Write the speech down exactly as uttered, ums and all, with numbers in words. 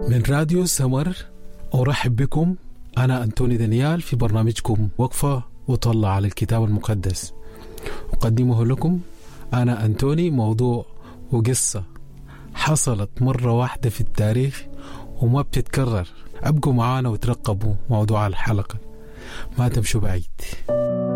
من راديو سمر أرحب بكم. أنا أنتوني دانيال في برنامجكم وقفة وطلع على الكتاب المقدس. أقدمه لكم أنا أنتوني موضوع وقصة حصلت مرة واحدة في التاريخ وما بتتكرر. أبقوا معانا وترقبوا موضوع الحلقة، ما تمشوا بعيد.